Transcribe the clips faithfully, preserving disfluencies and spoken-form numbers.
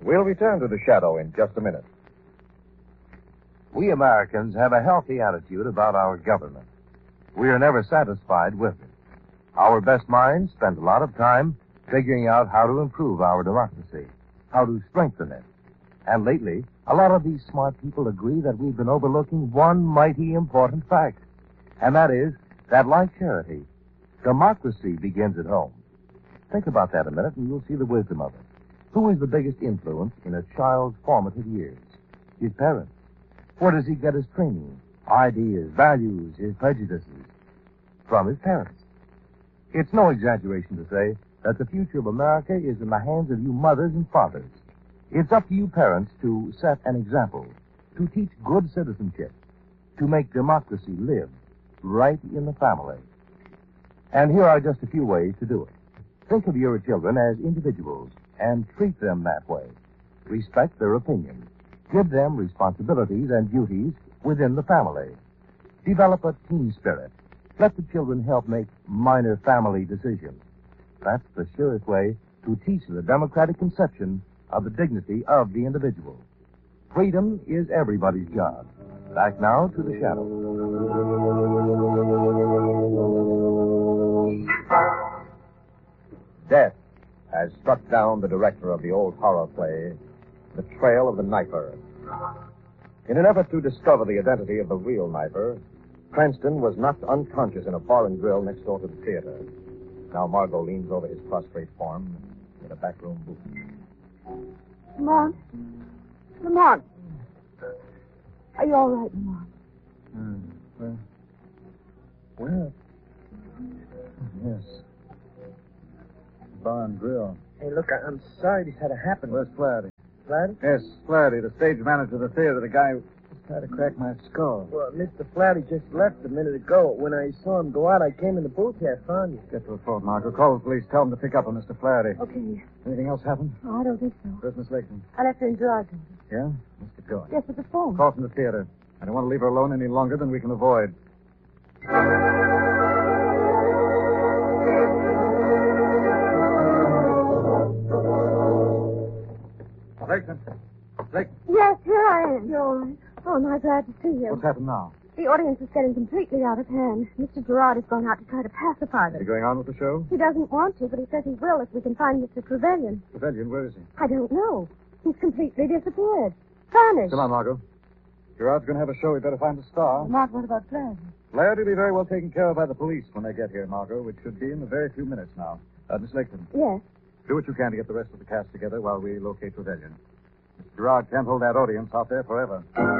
We'll return to the shadow in just a minute. We Americans have a healthy attitude about our government. We are never satisfied with it. Our best minds spend a lot of time figuring out how to improve our democracy, how to strengthen it. And lately, a lot of these smart people agree that we've been overlooking one mighty important fact. And that is that, like charity, democracy begins at home. Think about that a minute and you'll see the wisdom of it. Who is the biggest influence in a child's formative years? His parents. Where does he get his training, ideas, values, his prejudices? From his parents. It's no exaggeration to say that the future of America is in the hands of you mothers and fathers. It's up to you parents to set an example, to teach good citizenship, to make democracy live right in the family. And here are just a few ways to do it. Think of your children as individuals and treat them that way. Respect their opinions. Give them responsibilities and duties within the family. Develop a team spirit. Let the children help make minor family decisions. That's the surest way to teach the democratic conception of the dignity of the individual. Freedom is everybody's job. Back now to the shadow. Death has struck down the director of the old horror play, The Trail of the Knifer. In an effort to discover the identity of the real Knifer, Cranston was knocked unconscious in a bar and grill next door to the theater. Now Margot leans over his prostrate form in a backroom booth. Lamont. Lamont. Are you all right, Lamont? Hmm. Well. Well. Yes. Bar and grill. Hey, look, I- I'm sorry this had to happen. Where's Flaherty? Flaherty? Yes, Flaherty, the stage manager of the theater, the guy who tried to crack my skull. Well, Mister Flaherty just left a minute ago. When I saw him go out, I came in the booth here, found you. Get to the phone, Margot. Call the police. Tell them to pick up on Mister Flaherty. Okay. Anything else happen? Oh, I don't think so. Where's Miss Lakeman? I left her in Gerard's. Yeah? Let's get going. Yes, with the phone. Call from the theater. I don't want to leave her alone any longer than we can avoid. Lakeman. Lakeman. Yes, here I am. You're all right. Oh, am I glad to see you. What's happened now? The audience is getting completely out of hand. Mister Gerard has gone out to try to pacify Is he them. going on with the show? He doesn't want to, but he says he will if we can find Mister Trevelyan. Trevelyan, where is he? I don't know. He's completely disappeared. Vanished. Come on, Margot. Gerard's going to have a show. We better find a star. Mark, what about Flaherty? Flaherty will be very well taken care of by the police when they get here, Margot, which should be in a very few minutes now. Uh, Miss Lakeman, Yes. do what you can to get the rest of the cast together while we locate Trevelyan. Mister Gerard can't hold that audience out there forever.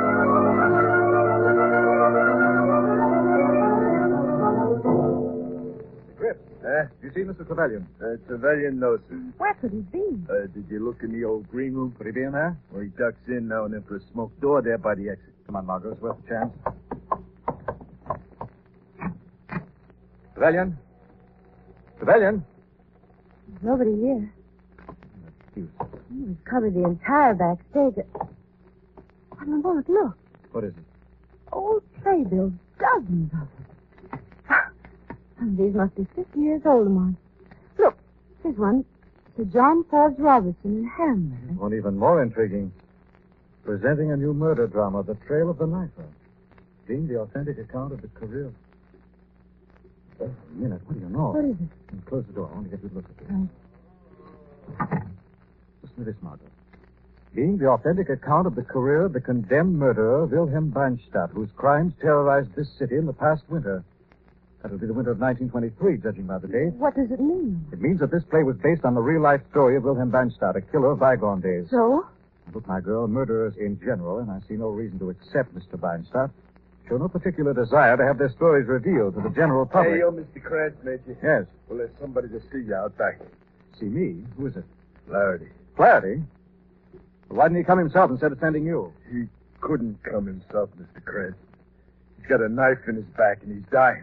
Grip, uh, you see Mister Trevelyan? Uh, Trevelyan, no, sir. Where could he be? Uh, did you look in the old green room? Could he be in there? Well, he ducks in now and then for a smoke door there by the exit. Come on, Margot. It's worth a chance. Trevelyan? Trevelyan? There's nobody here. Excuse. We've covered the entire backstage. Oh, Lamont, look. What is it? Old playbills, dozens of them. And these must be fifty years old, Lamont. Look, here's one. Sir John Forbes Robertson in Hamlet. One even more intriguing. Presenting a new murder drama, The Trail of the Knifer. Being the authentic account of the career. Wait a minute, what do you know? What is it? Close the door. I want to get a good look at this. Right. Listen to this, Margot. Being the authentic account of the career of the condemned murderer, Wilhelm Beinstadt, whose crimes terrorized this city in the past winter. That would be the winter of nineteen twenty-three, judging by the date. What does it mean? It means that this play was based on the real-life story of Wilhelm Beinstadt, a killer of bygone days. So? Look, my girl, murderers in general, and I see no reason to accept Mister Beinstadt, show no particular desire to have their stories revealed to the general public. Hey, yo, Mister Krantz, Major. Yes. Well, there's somebody to see you out back. See me? Who is it? Flaherty. Flaherty? Well, why didn't he come himself instead of sending you? He couldn't come himself, Mister Krantz. He's got a knife in his back and he's dying.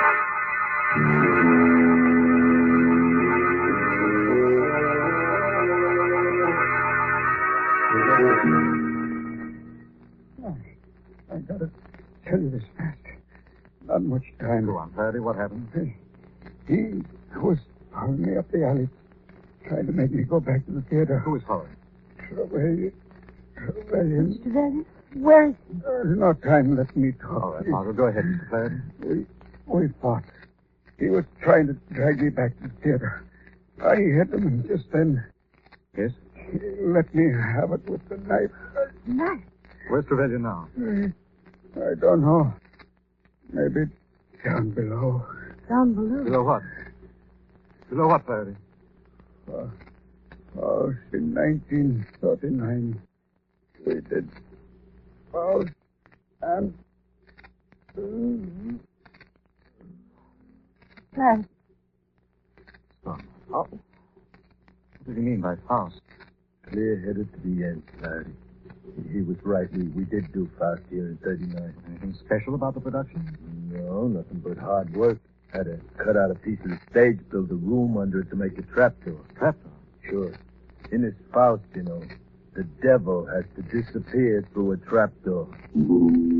I gotta tell you this fast. Not much time. Go on, Flaherty. What happened? He was following me up the alley, trying to make me go back to the theater. Who is following? Trevelyan. Trevelyan. Mister Trevelyan, where is he? There's no time. Let me talk. All right, Margot, go ahead, Mister Flaherty. We, we fought. He was trying to drag me back to the theater. I hit him just then. Yes? He let me have it with the knife. Knife? Where's Trevelyan now? I, I don't know. Maybe down below. Down below. Below what? Below what, Flaherty? Uh, oh, in nineteen thirty-nine, we did Faust and... Flaherty. Stop. Oh. What does he mean by Faust? Clear-headed to the end, Flaherty. He was right. We, we did do Faust here in thirty-nine. Anything special about the production? No, nothing but hard work. Had to cut out a piece of the stage, build a room under it to make a trapdoor. Trapdoor? Sure. In his Faust, you know, the devil has to disappear through a trapdoor.